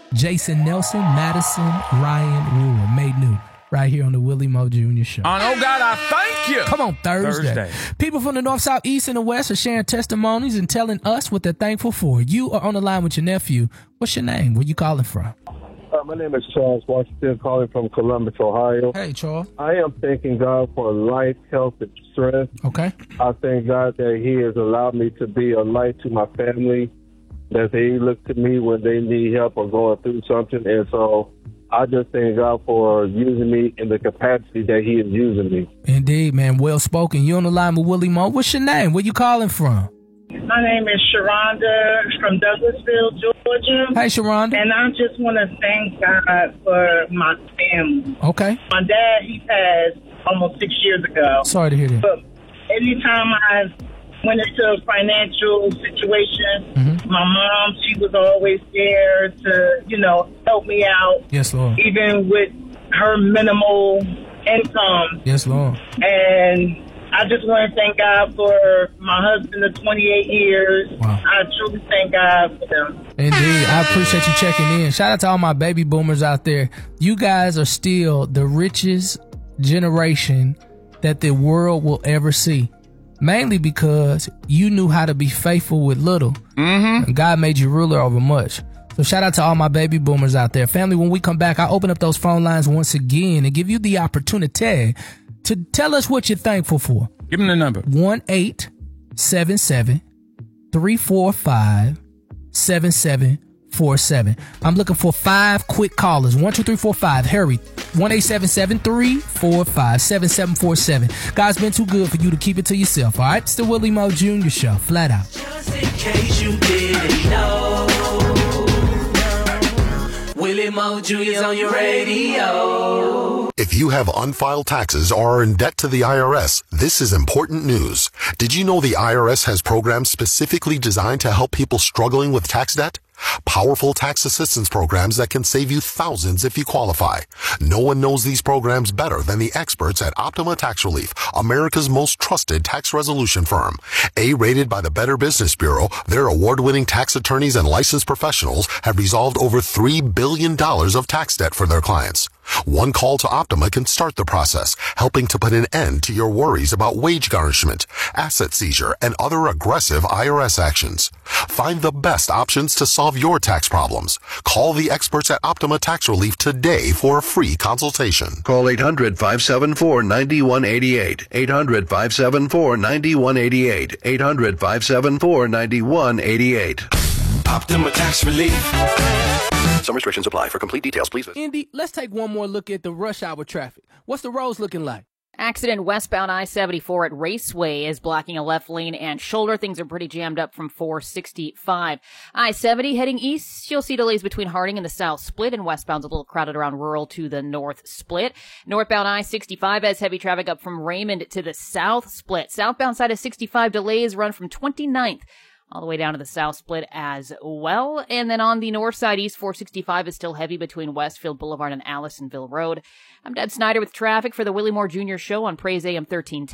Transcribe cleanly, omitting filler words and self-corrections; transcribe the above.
Jason Nelson, Madison, Ryan Wooler, made new right here on the Willie Moe Jr. Show. Oh, God, I thank you. Come on, Thursday. People from the north, south, east, and the west are sharing testimonies and telling us what they're thankful for. You are on the line with your nephew. What's your name? Where you calling from? My name is Charles Washington, calling from Columbus, Ohio. Hey, Charles. I am thanking God for life, health, and strength. Okay. I thank God that He has allowed me to be a light to my family, that they look to me when they need help or going through something. And so I just thank God for using me in the capacity that He is using me. Indeed, man. Well spoken. You on the line with Willie Moe. What's your name? Where you calling from? My name is Sharonda from Douglasville, Georgia. Hey, Sharonda. And I just want to thank God for my family. Okay. My dad, he passed almost 6 years ago. Sorry to hear that. But anytime I went into a financial situation, my mom, she was always there to, help me out. Yes, Lord. Even with her minimal income. Yes, Lord. And I just want to thank God for my husband of 28 years. Wow. I truly thank God for them. Indeed. I appreciate you checking in. Shout out to all my baby boomers out there. You guys are still the richest generation that the world will ever see. Mainly because you knew how to be faithful with little. And God made you ruler over much. So shout out to all my baby boomers out there. Family, when we come back, I'll open up those phone lines once again and give you the opportunity to tell us what you're thankful for. Give them the number. 1-877-345-7747. I'm looking for 5 quick callers. 1, 2, 3, 4, 5. Hurry. 1-877-345-7747. God's been too good for you to keep it to yourself, all right? It's the Willie Moe Jr. Show. Flat out. Just in case you didn't know, Willie Moe Jr. is on your radio. If you have unfiled taxes or are in debt to the IRS, this is important news. Did you know the IRS has programs specifically designed to help people struggling with tax debt? Powerful tax assistance programs that can save you thousands if you qualify. No one knows these programs better than the experts at Optima Tax Relief, America's most trusted tax resolution firm. A-rated by the Better Business Bureau, their award-winning tax attorneys and licensed professionals have resolved over $3 billion of tax debt for their clients. One call to Optima can start the process, helping to put an end to your worries about wage garnishment, asset seizure, and other aggressive IRS actions. Find the best options to solve your tax problems. Call the experts at Optima Tax Relief today for a free consultation. Call 800-574-9188. 800-574-9188. 800-574-9188. Optima Tax Relief. Some restrictions apply. For complete details, please visit. Indy, let's take one more look at the rush hour traffic. What's the roads looking like? Accident westbound I-74 at Raceway is blocking a left lane and shoulder. Things are pretty jammed up from 465. I-70 heading east, you'll see delays between Harding and the South Split, and westbound's a little crowded around Rural to the North Split. Northbound I-65 has heavy traffic up from Raymond to the South Split. Southbound side of 65 delays run from 29th all the way down to the South Split as well. And then on the north side, East 465 is still heavy between Westfield Boulevard and Allisonville Road. I'm Deb Snyder with traffic for the Willie Moore Jr. Show on Praise AM 1310.